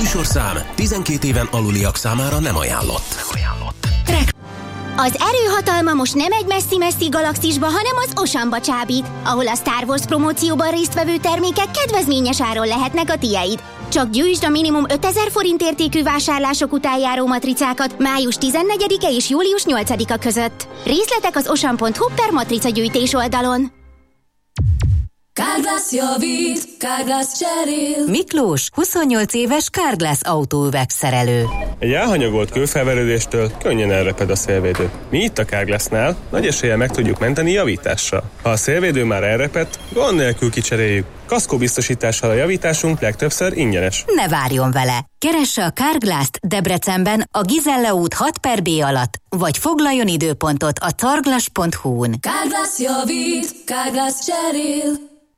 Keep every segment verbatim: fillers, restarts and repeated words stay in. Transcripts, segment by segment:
műsorszám tizenkét éven aluliak számára nem ajánlott. Nem ajánlott. Az erőhatalma most nem egy messzi-messzi galaxisba, hanem az Oceanba csábít, ahol a Star Wars promócióban résztvevő termékek kedvezményes áron lehetnek a tiéd. Csak gyűjtsd a minimum ötezer forint értékű vásárlások után járó matricákat május tizennegyedike és július nyolcadika között. Részletek az ocean pont hu per matrica gyűjtés oldalon. Carglass javít, Carglass cserél. Miklós, huszonnyolc éves Carglass autóüvegszerelő. Egy elhanyagolt kőfelverődéstől könnyen elreped a szélvédő. Mi itt a Carglassnál nagy eséllyel meg tudjuk menteni javítással. Ha a szélvédő már elrepedt, gond nélkül kicseréljük. Kaszkóbiztosítással a javításunk legtöbbször ingyenes. Ne várjon vele! Keresse a Carglass-t Debrecenben a Gizella út hat per B alatt, vagy foglaljon időpontot a carglass pont hu-n. Carglass javít, Carglass cserél.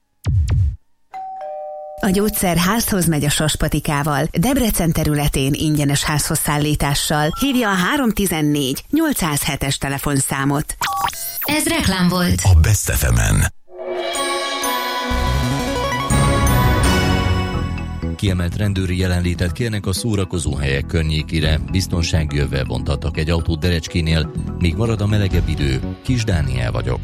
A gyógyszer házhoz megy a Saspatikával. Debrecen területén ingyenes házhoz szállítással. Hívja a három tizennégy nyolcszázhetes telefonszámot. Ez reklám volt. A Best ef emen. Kiemelt rendőri jelenlétet kérnek a szórakozóhelyek környékére. Biztonsági övvel vontattak egy autót Derecskénél, míg marad a melegebb idő. Kis Dániel vagyok.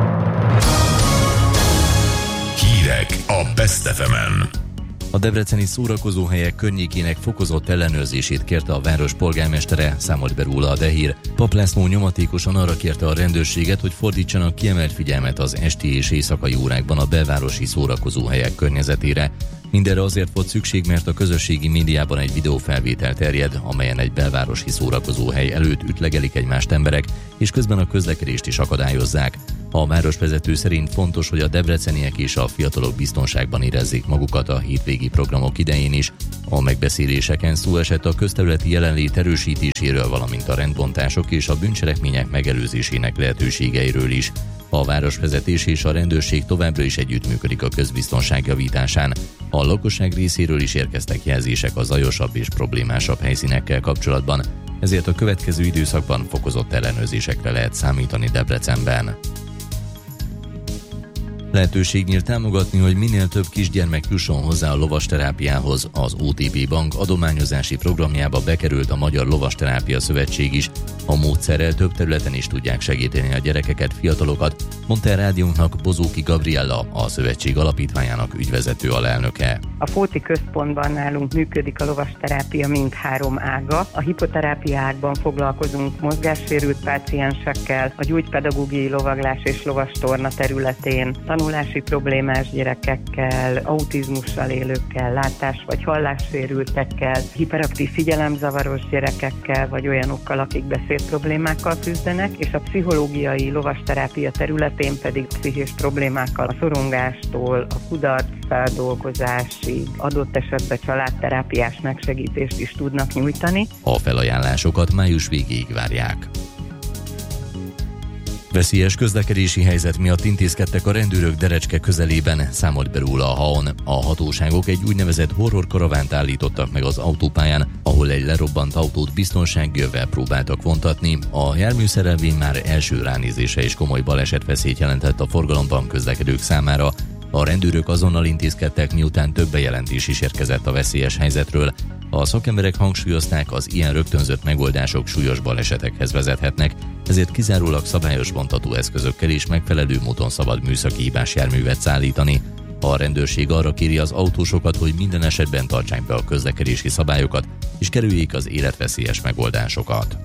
Hírek a Best ef emen. A debreceni szórakozóhelyek környékének fokozott ellenőrzését kérte a város polgármestere, számolt be róla a Dehír. Pap László nyomatékosan arra kérte a rendőrséget, hogy fordítsanak kiemelt figyelmet az esti és éjszakai órákban a belvárosi szórakozóhelyek környezetére. Mindenre azért volt szükség, mert a közösségi médiában egy videófelvétel terjed, amelyen egy belvárosi szórakozóhely előtt ütlegelik egymást emberek, és közben a közlekedést is akadályozzák. A városvezető szerint fontos, hogy a debreceniek és a fiatalok biztonságban érezzék magukat a hétvégi programok idején is. A megbeszéléseken szó esett a közterületi jelenlét erősítéséről, valamint a rendbontások és a bűncselekmények megelőzésének lehetőségeiről is. A városvezetés és a rendőrség továbbra is együttműködik a közbiztonság javításán. A lakosság részéről is érkeztek jelzések a zajosabb és problémásabb helyszínekkel kapcsolatban, ezért a következő időszakban fokozott ellenőrzésekre lehet számítani Debrecenben. Lehetőség nyílt támogatni, hogy minél több kisgyermek jusson hozzá a lovasterápiához. Az o té pé Bank adományozási programjába bekerült a Magyar Lovasterápia Szövetség is. A módszerrel több területen is tudják segíteni a gyerekeket, fiatalokat, mondta a rádiónknak Bozóki Gabriella, a szövetség alapítványának ügyvezető alelnöke. A Fóti Központban nálunk működik a lovasterápia mindhárom ága. A hipoterápia ágban foglalkozunk mozgássérült páciensekkel, a gyógypedagógiai lovaglás és lovastorna területén tanulási problémás gyerekekkel, autizmussal élőkkel, látás- vagy hallássérültekkel, hiperaktív figyelemzavaros gyerekekkel, vagy olyanokkal, akik beszédproblémákkal küzdenek, és a pszichológiai lovasterápia területén pedig pszichés problémákkal, a szorongástól, a kudarc feldolgozásig, adott esetben családterápiás megsegítést is tudnak nyújtani. A felajánlásokat május végéig várják. Veszélyes közlekedési helyzet miatt intézkedtek a rendőrök Derecske közelében, számolt be róla a há o en. A hatóságok egy úgynevezett horrorkaravánt állítottak meg az autópályán, ahol egy lerobbant autót biztonsági övvel próbáltak vontatni. A járműszerelvény már első ránézése és komoly balesetveszélyt jelentett a forgalomban közlekedők számára. A rendőrök azonnal intézkedtek, miután több bejelentés is érkezett a veszélyes helyzetről. A szakemberek hangsúlyozták, az ilyen rögtönzött megoldások súlyos balesetekhez vezethetnek, ezért kizárólag szabályos vontató eszközökkel és megfelelő módon szabad műszaki hibás járművet szállítani. A rendőrség arra kéri az autósokat, hogy minden esetben tartsák be a közlekedési szabályokat, és kerüljék az életveszélyes megoldásokat.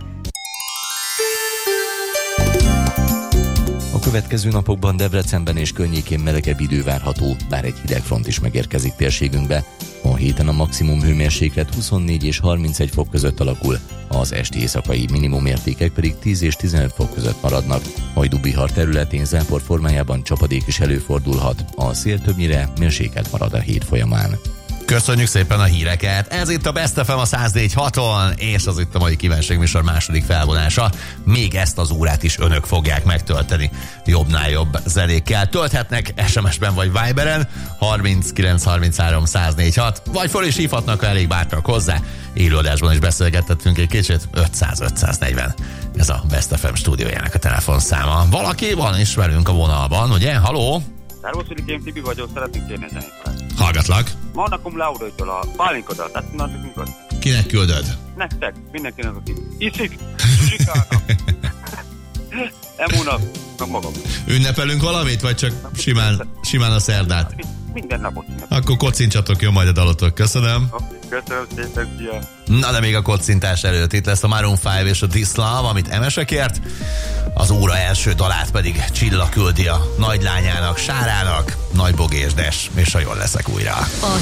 A következő napokban Debrecenben és környékén melegebb idő várható, bár egy hideg front is megérkezik térségünkbe. A héten a maximum hőmérséklet huszonnégy és harmincegy fok között alakul, az esti éjszakai minimumértékek pedig tíz és tizenöt fok között maradnak. Hajdú-Bihar területén zápor formájában csapadék is előfordulhat, a szél többnyire mérsékelt marad a hét folyamán. Köszönjük szépen a híreket! Ez itt a Best ef em a száz négy haton, és az itt a mai kívánságműsor második felvonása. Még ezt az órát is önök fogják megtölteni jobbnál jobb zenékkel. Tölthetnek es em es-ben vagy Viberen harminckilenc harminchárom száz négy hat, vagy föl is hívhatnak, elég bátrak hozzá. Élőadásban is beszélgettettünk egy kicsit, ötszáz ötszáznegyven. Ez a Best ef em stúdiójának a telefonszáma. Valaki van is velünk a vonalban, ugye? Haló? Szervusz, én Tibi vagyok, szeretnék kérni a zenét. Hallgatlak. Manna cum laude-től a pálinkodat, tehát tudnátok mikor? Kinek küldöd? Nektek, mindenkinek, aki iszik, Zsuzsikának, Emónak, meg magam. Ünnepelünk valamit, vagy csak simán, simán a szerdát? Minden napot. Akkor kocincsatok, jó, majd a dalotok. Köszönöm. Köszönöm szépen, szia. Na de még a kocintás előtt itt lesz a Maroon öt és a This Love, amit Emese kért. Az óra első dalát pedig Csilla küldi a nagylányának, Sárának, Nagy Bogésdes, és ha jól leszek újra.